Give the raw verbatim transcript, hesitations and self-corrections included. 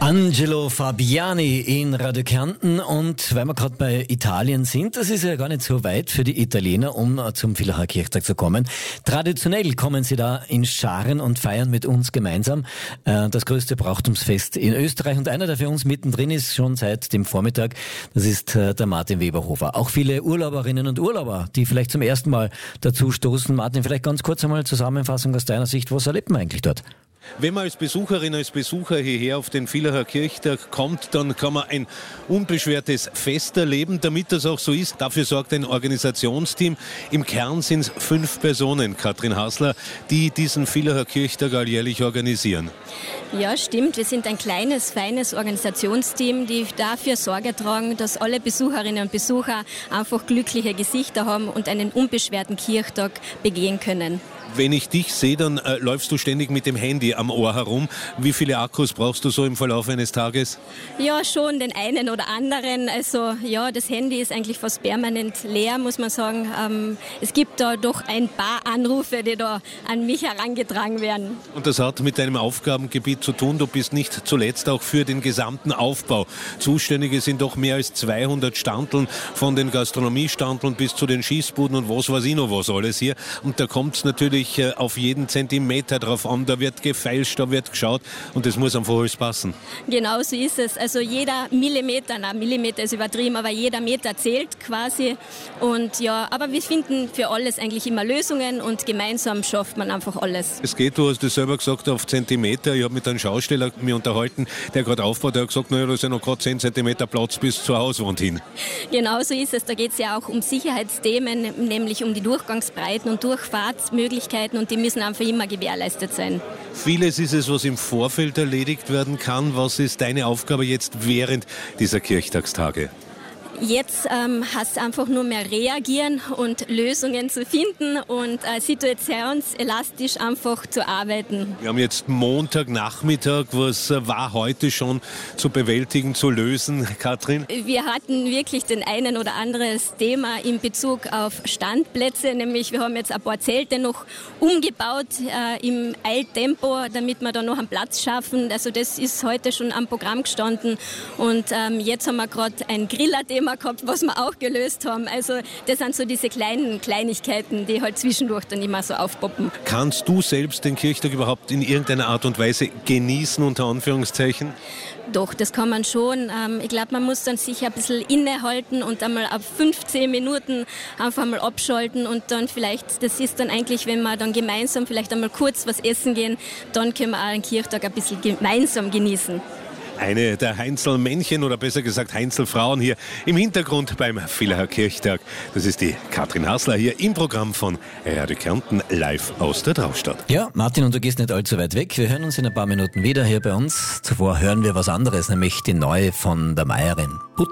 Angelo Fabiani in Radio Kärnten, und weil wir gerade bei Italien sind, das ist ja gar nicht so weit für die Italiener, um zum Villacher Kirchtag zu kommen. Traditionell kommen sie da in Scharen und feiern mit uns gemeinsam äh, das größte Brauchtumsfest in Österreich, und einer, der für uns mittendrin ist, schon seit dem Vormittag, das ist äh, der Martin Weberhofer. Auch viele Urlauberinnen und Urlauber, die vielleicht zum ersten Mal dazu stoßen. Martin, vielleicht ganz kurz einmal Zusammenfassung aus deiner Sicht, was erlebt man eigentlich dort? Wenn man als Besucherin, als Besucher hierher auf den Villacher Kirchtag kommt, dann kann man ein unbeschwertes Fest erleben. Damit das auch so ist, dafür sorgt ein Organisationsteam. Im Kern sind es fünf Personen, Katrin Hassler, die diesen Villacher Kirchtag alljährlich organisieren. Ja, stimmt. Wir sind ein kleines, feines Organisationsteam, die dafür Sorge tragen, dass alle Besucherinnen und Besucher einfach glückliche Gesichter haben und einen unbeschwerten Kirchtag begehen können. Wenn ich dich sehe, dann äh, läufst du ständig mit dem Handy am Ohr herum. Wie viele Akkus brauchst du so im Verlauf eines Tages? Ja, schon den einen oder anderen. Also ja, das Handy ist eigentlich fast permanent leer, muss man sagen. Ähm, es gibt da doch ein paar Anrufe, die da an mich herangetragen werden. Und das hat mit deinem Aufgabengebiet zu tun. Du bist nicht zuletzt auch für den gesamten Aufbau zuständig. Es sind doch mehr als zweihundert Standeln, von den Gastronomiestandeln bis zu den Schießbuden und was weiß ich noch was alles hier. Und da kommt es natürlich auf jeden Zentimeter drauf an, da wird gefeilscht, da wird geschaut, und das muss einfach alles passen. Genau so ist es. Also jeder Millimeter, na Millimeter ist übertrieben, aber jeder Meter zählt quasi. Und ja, aber wir finden für alles eigentlich immer Lösungen, und gemeinsam schafft man einfach alles. Es geht, du hast es selber gesagt, auf Zentimeter. Ich habe mit einem Schausteller mir unterhalten, der gerade aufbaut, der hat gesagt, naja, da ist ja noch gerade zehn Zentimeter Platz bis zur Hauswand hin. Genau so ist es. Da geht es ja auch um Sicherheitsthemen, nämlich um die Durchgangsbreiten und Durchfahrtsmöglichkeiten. Und die müssen einfach immer gewährleistet sein. Vieles ist es, was im Vorfeld erledigt werden kann. Was ist deine Aufgabe jetzt während dieser Kirchtagstage? Jetzt ähm, hast du einfach nur mehr reagieren und Lösungen zu finden und äh, situationselastisch einfach zu arbeiten. Wir haben jetzt Montagnachmittag. Was war heute schon zu bewältigen, zu lösen, Katrin? Wir hatten wirklich den einen oder anderes Thema in Bezug auf Standplätze, nämlich wir haben jetzt ein paar Zelte noch umgebaut äh, im Eiltempo, damit wir da noch einen Platz schaffen. Also das ist heute schon am Programm gestanden, und ähm, jetzt haben wir gerade ein Griller-Thema gehabt, was wir auch gelöst haben. Also das sind so diese kleinen Kleinigkeiten, die halt zwischendurch dann immer so aufpoppen. Kannst du selbst den Kirchtag überhaupt in irgendeiner Art und Weise genießen, unter Anführungszeichen? Doch, das kann man schon. Ich glaube, man muss dann sich ein bisschen innehalten und einmal auf fünfzehn Minuten einfach mal abschalten, und dann vielleicht, das ist dann eigentlich, wenn wir dann gemeinsam vielleicht einmal kurz was essen gehen, dann können wir auch den Kirchtag ein bisschen gemeinsam genießen. Eine der Heinzelmännchen, oder besser gesagt Heinzelfrauen hier im Hintergrund beim Villacher Kirchtag. Das ist die Katrin Hassler hier im Programm von Radio Kärnten, live aus der Traunstadt. Ja, Martin, und du gehst nicht allzu weit weg. Wir hören uns in ein paar Minuten wieder hier bei uns. Zuvor hören wir was anderes, nämlich die neue von der Meierin. Butter.